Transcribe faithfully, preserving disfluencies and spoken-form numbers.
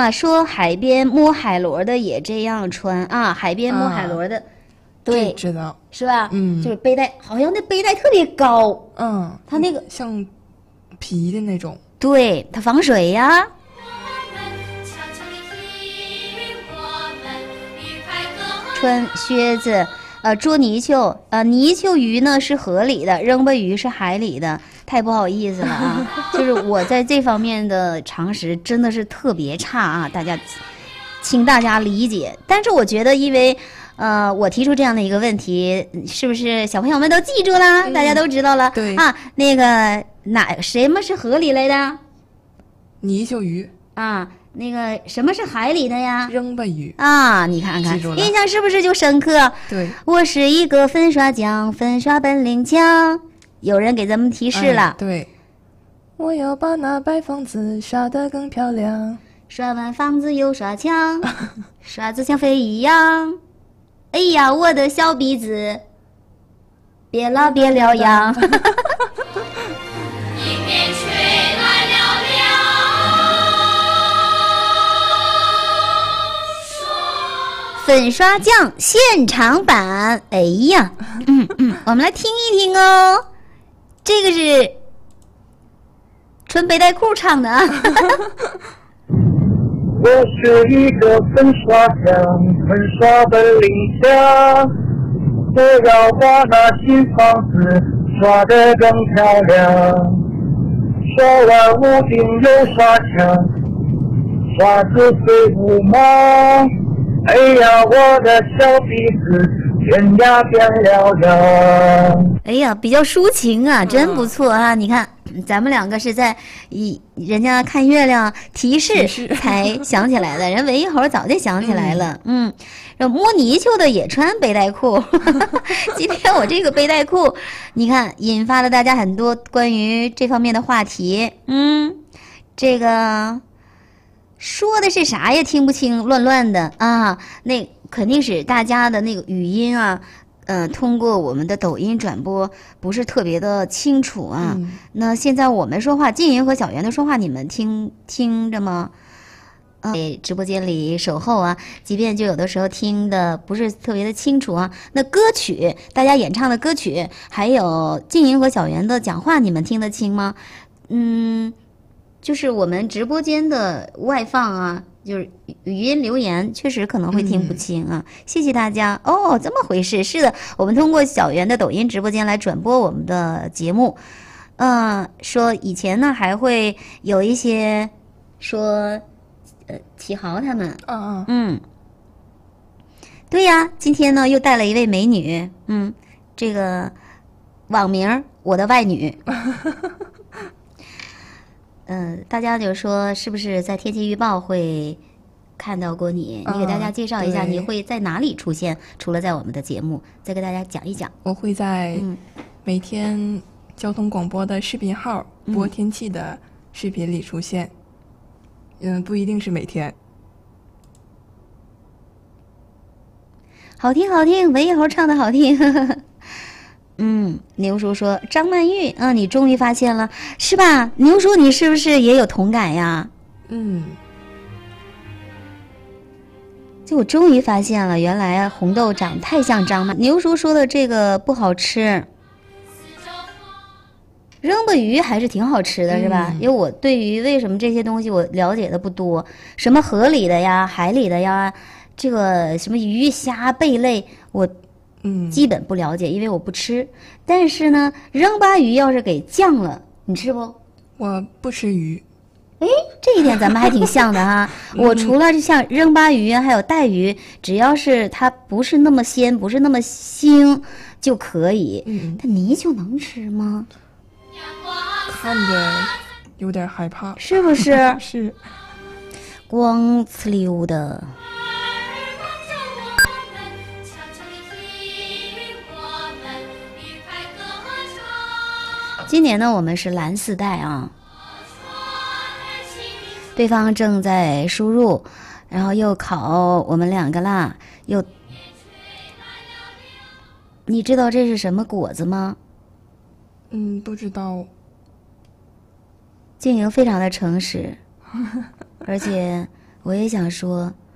啊，说海边摸海螺的也这样穿啊，海边摸海螺的， 啊、 对， 知道是吧？ 嗯， 就是背带，好像那背带特别高， 嗯， 它那个像皮的那种， 对，它防水呀。穿靴子，呃，捉泥鳅，呃，泥鳅鱼呢是河里的，扔巴鱼是海里的，太不好意思了啊！就是我在这方面的常识真的是特别差啊，大家，请大家理解。但是我觉得，因为呃，我提出这样的一个问题，是不是小朋友们都记住了？嗯、大家都知道了， 对啊，那个哪什么是河里来的？ 泥鳅鱼啊。那个什么是海里的呀？ 扔巴鱼啊！你看看，印象是不是就深刻？ 对， 我是一个粉刷匠，粉刷本领强。有人给咱们提示了。 哎、对，我要把那白房子刷得更漂亮。 刷完房子又刷墙，刷子像飞一样。哎呀，我的小鼻子，别了别了样。粉刷匠现场版，哎呀，嗯嗯，我们来听一听哦。这个是穿背带裤唱的啊。 我是一个粉刷匠，粉刷本领强，我要把那新房子刷得更漂亮。刷完屋顶又刷墙，刷子飞舞忙。哎呀，我的小鼻子变呀变了样。 哎呀，比较抒情啊，真不错啊！嗯、你看，咱们两个是在以人家看月亮提示才想起来的，人文艺猴早就想起来了。嗯，嗯摸泥鳅的也穿背带裤。今天我这个背带裤，你看引发了大家很多关于这方面的话题。嗯，这个。说的是啥呀？听不清，乱乱的啊！那肯定是大家的那个语音啊，呃，通过我们的抖音转播不是特别的清楚啊。嗯、那现在我们说话，静莹和小圆的说话，你们听听着吗？呃，直播间里守候啊，即便就有的时候听的不是特别的清楚啊。那歌曲，大家演唱的歌曲，还有静莹和小圆的讲话，你们听得清吗？嗯。就是我们直播间的外放啊，就是语音留言，确实可能会听不清啊。嗯、谢谢大家哦，这么回事？是的，我们通过小圆的抖音直播间来转播我们的节目。嗯、呃，说以前呢还会有一些说，呃，启豪他们， 嗯嗯嗯，对呀，今天呢又带了一位美女，嗯，这个网名我的外女。嗯、呃，大家就说是不是在天气预报会看到过你？你给大家介绍一下，你会在哪里出现？除了在我们的节目，再给大家讲一讲。 我会在每天交通广播的视频号播天气的视频里出现。嗯，不一定是每天。 好听好听，文艺猴唱的好听。呵呵嗯，牛叔说张曼玉啊，你终于发现了是吧？牛叔，你是不是也有同感呀？ 嗯， 就我终于发现了，原来红豆长太像张曼。牛叔说的这个不好吃，扔巴鱼还是挺好吃的，是吧？嗯、因为我对于为什么这些东西我了解的不多，什么河里的呀、海里的呀，这个什么鱼虾贝类，我。 嗯， 基本不了解，因为我不吃。但是呢，扔巴鱼要是给酱了，你吃不？ 我不吃鱼。 哎，这一点咱们还挺像的哈。嗯、我除了像扔巴鱼啊，还有带鱼，只要是它不是那么鲜，不是那么腥就可以。 嗯， 它泥鳅能吃吗？ 看着有点害怕， 是不是？ 是， 光呲溜的。今年呢，我们是蓝四代啊。对方正在输入，然后又考我们两个啦，又。你知道这是什么果子吗？ 嗯，不知道。静莹非常的诚实，而且我也想说，